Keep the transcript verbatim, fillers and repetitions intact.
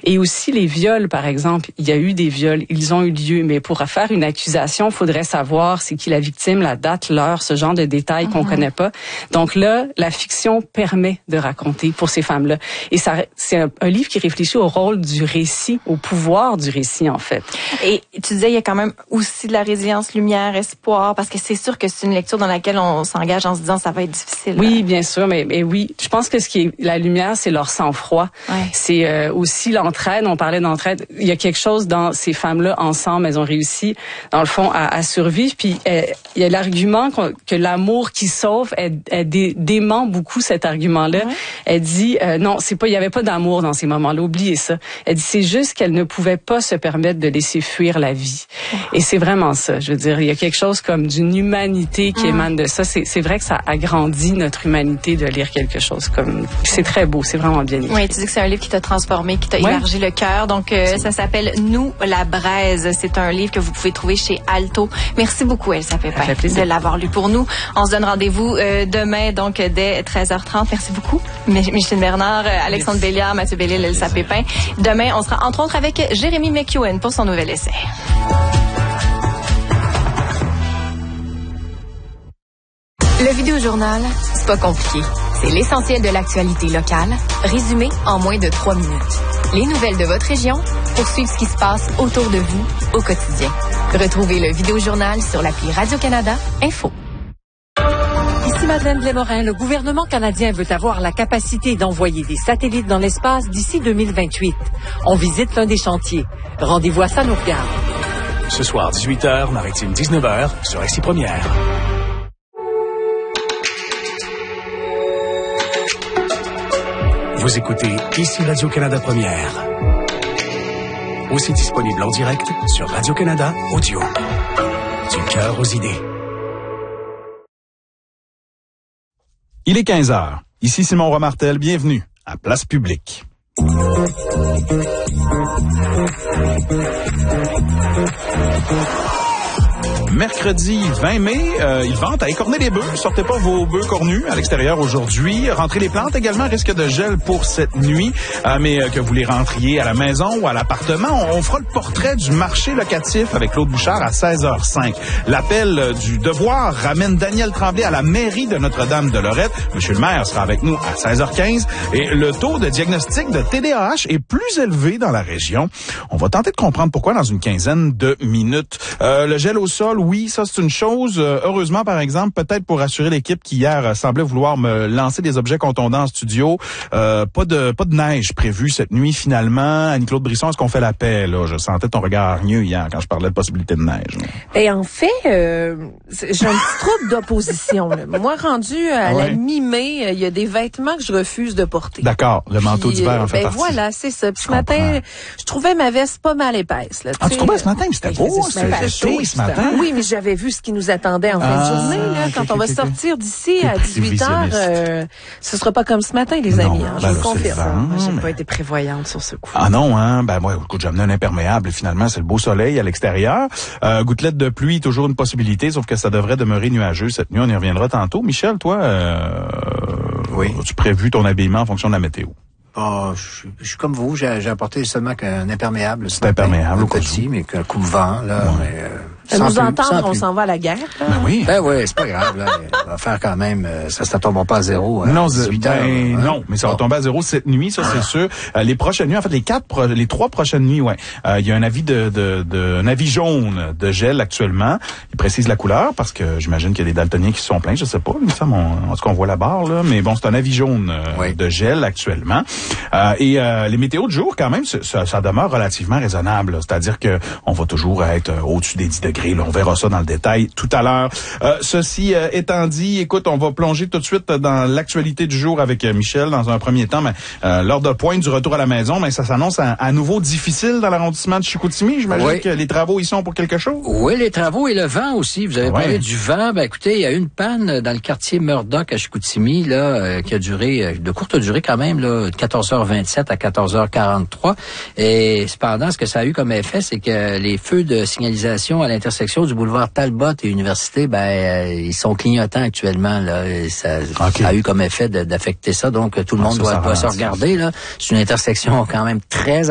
Et aussi les viols, par exemple. Il y a eu des viols, ils ont eu lieu, mais pour faire une accusation, il faudrait savoir c'est qui la victime, la date, l'heure, ce genre de détails mm-hmm. qu'on connaît pas. Donc là, la fiction permet de raconter pour ces femmes-là. Et ça, c'est un, un livre qui réfléchit au rôle du récit, au pouvoir du récit, en fait. Et tu disais, il y a quand même aussi de la résilience, lumière, espoir, parce que c'est sûr que c'est une lecture dans laquelle on s'engage en se disant ça va être difficile. Oui, bien sûr, mais, mais oui, je pense que ce qui est la lumière, c'est leur sang-froid. Ouais. C'est euh, aussi l'entraide. On parlait d'entraide. Il y a quelque chose dans ces femmes-là ensemble, elles ont réussi, dans le fond, à, à survivre. Puis euh, il y a l'argument que l'amour qui sauve, elle, elle dé, dément beaucoup cet argument-là. Ouais. Elle dit euh, non, c'est pas, il y avait pas d'amour dans ces moments-là. Oubliez ça. Elle dit c'est juste qu'elle ne pouvait pas se permettre de laisser fuir la vie. Ouais. Et c'est vraiment ça. Je veux dire, il y a quelque chose comme d'une humanité qui mmh. émane de ça. C'est, c'est vrai que ça agrandit notre humanité de lire quelque chose comme. C'est très beau. C'est vraiment bien écrit. Oui, tu dis que c'est un livre qui t'a transformé, qui t'a ouais. élargi le cœur. Donc euh, ça s'appelle Nous la braise. C'est un livre que vous pouvez trouver chez Alto. Merci beaucoup, Elsa Pépin, de l'avoir lu pour nous. On se donne rendez-vous euh, demain, donc dès treize heures trente. Merci beaucoup, Micheline Bernard, Alexandre Béliard, Mathieu Bellil, Elsa Pépin. Demain, on sera entre autres avec Jérémy McEwen pour son nouvel essai. Le Vidéojournal, c'est pas compliqué. C'est l'essentiel de l'actualité locale, résumé en moins de trois minutes. Les nouvelles de votre région pour suivre ce qui se passe autour de vous au quotidien. Retrouvez le Vidéojournal sur l'appli Radio-Canada Info. Ici Madeleine Blais-Morin, le gouvernement canadien veut avoir la capacité d'envoyer des satellites dans l'espace d'ici deux mille vingt-huit. On visite l'un des chantiers. Rendez-vous à Ça nous regarde. Ce soir, dix-huit heures, Maritime dix-neuf heures, sur Ici Première. Vous écoutez Ici Radio-Canada Première. Aussi disponible en direct sur Radio-Canada Audio. Du cœur aux idées. Il est quinze heures. Ici Simon Roy-Martel. Bienvenue à Place Publique. Mercredi vingt mai, euh, ils vendent à écorner les bœufs. Sortez pas vos bœufs cornus à l'extérieur aujourd'hui. Rentrez les plantes également, risque de gel pour cette nuit. Euh, mais euh, que vous les rentriez à la maison ou à l'appartement, on, on fera le portrait du marché locatif avec Claude Bouchard à seize heures cinq. L'appel euh, du devoir ramène Daniel Tremblay à la mairie de Notre-Dame-de-Lorette. Monsieur le maire sera avec nous à seize heures quinze. Et le taux de diagnostic de T D A H est plus élevé dans la région. On va tenter de comprendre pourquoi dans une quinzaine de minutes. Euh, le gel au sol, oui, ça c'est une chose. Euh, heureusement, par exemple, peut-être pour rassurer l'équipe qui hier euh, semblait vouloir me lancer des objets contondants en studio, euh, pas de pas de neige prévue cette nuit finalement. Annie-Claude Brisson, est-ce qu'on fait la paix là? Je sentais ton regard hargneux hier quand je parlais de possibilité de neige. Et en fait, euh, j'ai un petit trouble d'opposition. Là. Moi, rendu à ah ouais. la mi-mai, il y a des vêtements que je refuse de porter. D'accord, le manteau Puis, d'hiver en fait ben partie. Voilà, c'est ça. Puis ce matin, je trouvais ma veste pas mal épaisse. Là, ah, tu trouvais ce matin? C'était beau, c'était chaud ce matin. Oui, mais j'avais vu ce qui nous attendait en ah, fin de journée. Là, quand okay, on va okay, sortir d'ici à dix-huit heures, euh, ce sera pas comme ce matin, les amis. Non, hein, je ben vous le confirme. J'ai mais... pas été prévoyante sur ce coup. Ah non, hein? Ben moi, écoute, j'ai amené un imperméable. Finalement, c'est le beau soleil à l'extérieur. Euh, gouttelette de pluie, toujours une possibilité, sauf que ça devrait demeurer nuageux cette nuit. On y reviendra tantôt. Michel, toi, euh, oui. as-tu prévu ton habillement en fonction de la météo? Oh, je, je suis comme vous, j'ai, j'ai apporté seulement qu'un imperméable. C'est imperméable, un petit, mais qu'un coup de vent, là. Ouais. Mais, euh, À nous entendre, on s'en va à la guerre. Là. Ben oui. Ben oui, c'est pas grave. Là. On va faire quand même, ça, ça tombera pas à zéro. Hein, non, dix-huit ben, heures, hein? non, mais ça va tomber à zéro cette nuit, ça c'est sûr. Euh, les prochaines nuits, en fait, les quatre, pro- les trois prochaines nuits, ouais. Euh, il y a un avis de, de, de, un avis jaune de gel actuellement. Il précise la couleur parce que j'imagine qu'il y a des daltoniens qui se sont plaints. Je sais pas, il me semble, on, en tout cas, on voit la barre là, mais bon, c'est un avis jaune euh, oui. de gel actuellement. Euh, et euh, les météos de jour, quand même, ça, ça demeure relativement raisonnable. Là. C'est-à-dire que on va toujours être euh, au-dessus des dix degrés. Là. On verra ça dans le détail tout à l'heure. Euh, ceci euh, étant dit, écoute, on va plonger tout de suite dans l'actualité du jour avec euh, Michel dans un premier temps. Mais euh, l'heure de pointe du retour à la maison, mais ça s'annonce à, à nouveau difficile dans l'arrondissement de Chicoutimi. J'imagine oui. que les travaux y sont pour quelque chose. Oui, les travaux et le vent aussi. Vous avez ouais. parlé du vent. Ben écoutez, il y a eu une panne dans le quartier Murdoch à Chicoutimi là, euh, qui a duré euh, de courte durée quand même, là, de quatorze heures vingt-sept à quatorze heures quarante-trois. Et cependant, ce que ça a eu comme effet, c'est que les feux de signalisation à l'intersection du boulevard Talbot et Université, ben euh, ils sont clignotants actuellement. Là, et ça, okay. ça a eu comme effet de, d'affecter ça. Donc tout le monde ah, ça, doit, doit se regarder. Là, c'est une intersection quand même très